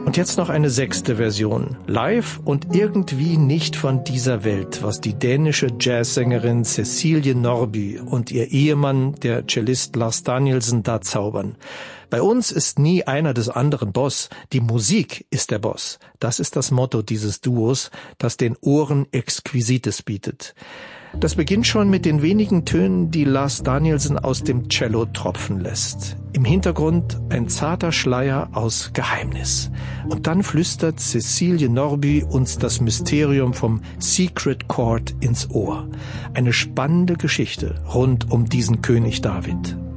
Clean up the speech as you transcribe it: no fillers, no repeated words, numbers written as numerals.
Und jetzt noch eine 6. Version. Live und irgendwie nicht von dieser Welt, was die dänische Jazzsängerin Cecilie Norby und ihr Ehemann, der Cellist Lars Danielsen, da zaubern. Bei uns ist nie einer des anderen Boss. Die Musik ist der Boss. Das ist das Motto dieses Duos, das den Ohren Exquisites bietet. Das beginnt schon mit den wenigen Tönen, die Lars Danielsen aus dem Cello tropfen lässt. Im Hintergrund ein zarter Schleier aus Geheimnis. Und dann flüstert Cecilie Norby uns das Mysterium vom Secret Chord ins Ohr. Eine spannende Geschichte rund um diesen König David.